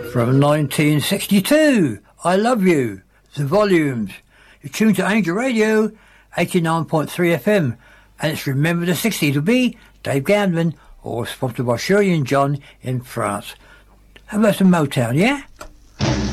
From 1962, I Love You, The Volumes. You're tuned to Angel Radio, 89.3 FM, and it's Remember the 60s will be Dave Gandman, or sponsored by Shirley and John in France. How about some Motown, yeah?